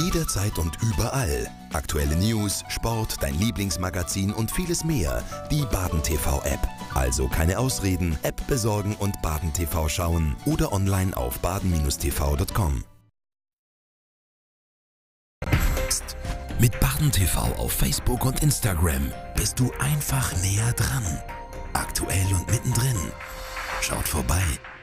Jederzeit und überall. Aktuelle News, Sport, dein Lieblingsmagazin und vieles mehr. Die BadenTV-App. Also keine Ausreden, App besorgen und BadenTV schauen oder online auf baden-tv.com. Mit BadenTV auf Facebook und Instagram bist du einfach näher dran. Aktuell und mittendrin. Schaut vorbei.